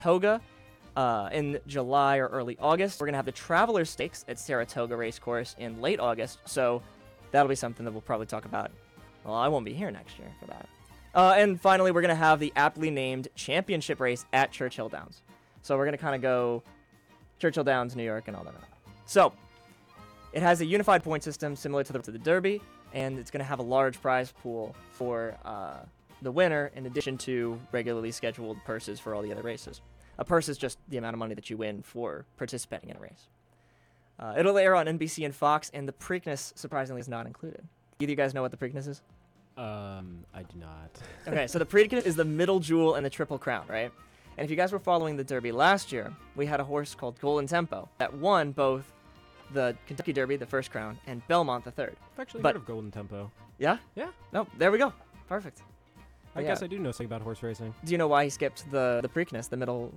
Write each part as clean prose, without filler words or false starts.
Saratoga in July or early August. We're going to have the Traveler Stakes at Saratoga Racecourse in late August, so that'll be something that we'll probably talk about. Well, I won't be here next year for that. And finally, we're going to have the aptly named championship race at Churchill Downs. So we're going to kind of go Churchill Downs, New York, and all that. So it has a unified point system similar to the Derby, and it's going to have a large prize pool for the winner in addition to regularly scheduled purses for all the other races. A purse is just the amount of money that you win for participating in a race. It'll air on NBC and Fox, and the Preakness, surprisingly, is not included. Either of you guys know what the Preakness is? I do not. Okay, so the Preakness is the middle jewel in the Triple Crown, right? And if you guys were following the Derby last year, we had a horse called Golden Tempo that won both the Kentucky Derby, the first crown, and Belmont, the third. I've actually heard of Golden Tempo. Yeah? Yeah. No, there we go. Perfect. I guess I do know something about horse racing. Do you know why he skipped the Preakness, the middle?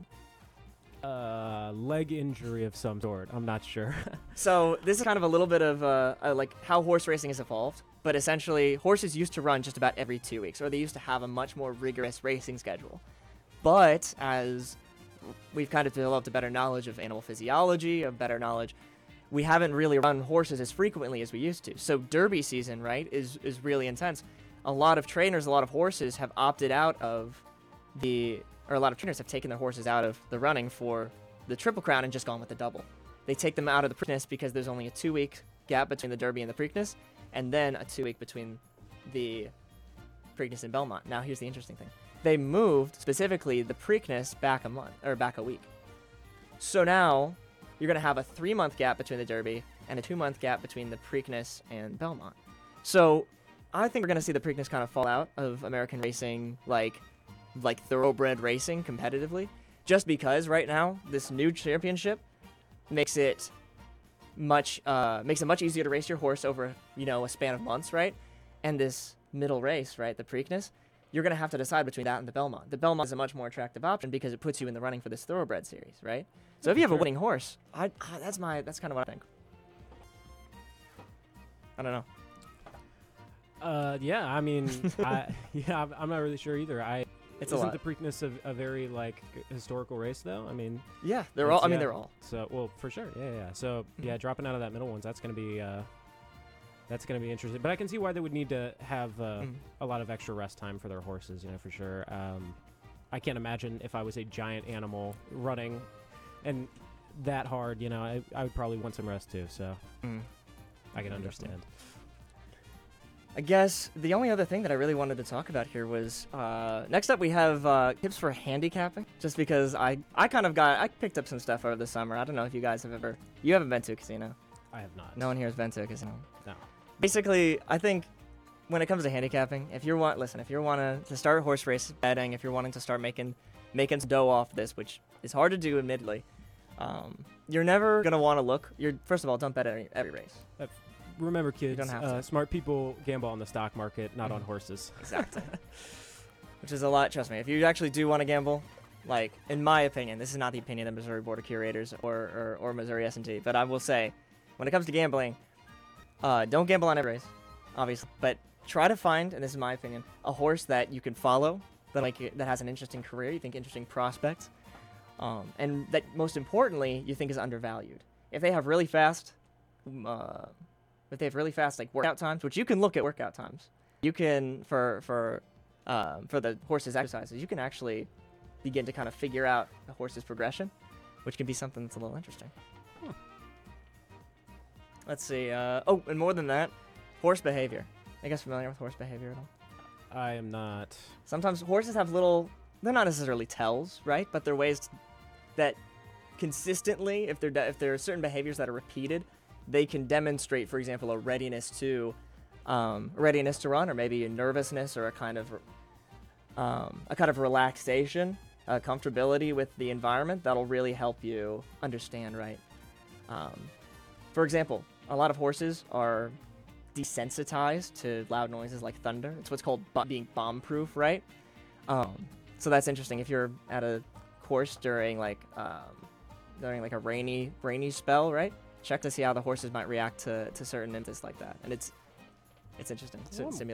Leg injury of some sort. I'm not sure. So this is kind of a little bit of like how horse racing has evolved. But essentially, horses used to run just about every 2 weeks, or they used to have a much more rigorous racing schedule. But as we've kind of developed a better knowledge of animal physiology, a better knowledge, we haven't really run horses as frequently as we used to. So Derby season, right, is really intense. A lot of trainers, a lot of horses have opted out of or a lot of trainers have taken their horses out of the running for the Triple Crown and just gone with the double. They take them out of the Preakness because there's only a 2-week gap between the Derby and the Preakness, and then a 2-week between the Preakness and Belmont. Now, here's the interesting thing. They moved, specifically, the Preakness back a week. So now, you're going to have a 3-month gap between the Derby and a 2-month gap between the Preakness and Belmont. So, I think we're going to see the Preakness kind of fall out of American racing, like thoroughbred racing competitively, just because right now, this new championship makes it much easier to race your horse over, a span of months, right? And this middle race, right, the Preakness, you're going to have to decide between that and the Belmont. The Belmont is a much more attractive option because it puts you in the running for this thoroughbred series, right? So if you have a winning horse, that's kind of what I think. I don't know. Yeah, I mean, I'm not really sure either. Isn't the Preakness a very historical race though? I mean, yeah, they're all. They're all. So, well, for sure, yeah. So, yeah, dropping out of that middle ones, that's gonna be interesting. But I can see why they would need to have a lot of extra rest time for their horses, for sure. I can't imagine if I was a giant animal running and that hard, I would probably want some rest too. So, I can understand. I guess the only other thing that I really wanted to talk about here was, next up we have tips for handicapping, just because I picked up some stuff over the summer. I don't know if you guys you haven't been to a casino. I have not. No one here has been to a casino. No. Basically, I think when it comes to handicapping, if you want to start horse race betting, if you're wanting to start making some dough off this, which is hard to do admittedly, you're never going to want to look, first of all, don't bet every race. Remember, kids, you don't have to. Smart people gamble on the stock market, not on horses. Exactly. Which is a lot, trust me. If you actually do want to gamble, in my opinion, this is not the opinion of the Missouri Board of Curators or Missouri S&T, but I will say, when it comes to gambling, don't gamble on every race, obviously, but try to find, and this is my opinion, a horse that you can follow, that has an interesting career, you think interesting prospects, and that, most importantly, you think is undervalued. If they have really fast workout times, which you can look at workout times, you can for the horse's exercises, you can actually begin to kind of figure out the horse's progression, which can be something that's a little interesting. Let's see. And more than that, horse behavior. Are you guys familiar with horse behavior at all? I am not. Sometimes horses have they're not necessarily tells, right? But they're ways that consistently, if there are certain behaviors that are repeated, they can demonstrate, for example, a readiness to run, or maybe a nervousness, or a kind of relaxation, comfortability with the environment that'll really help you understand, right? For example, a lot of horses are desensitized to loud noises like thunder. It's what's called being bomb-proof, right? So that's interesting. If you're at a course during a rainy spell, right? Check to see how the horses might react to certain impulses like that, and it's interesting to simulate.